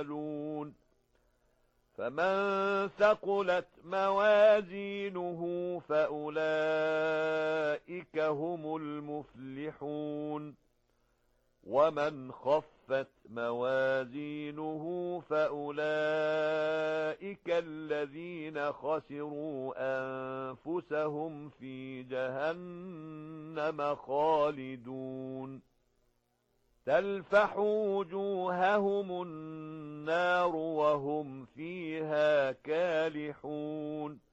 يعملون فمن ثقلت موازينه فأولئك هم المفلحون ومن خفت موازينه فأولئك الذين خسروا أنفسهم في جهنم خالدون تلفح وجوههم النار وهم فيها كالحون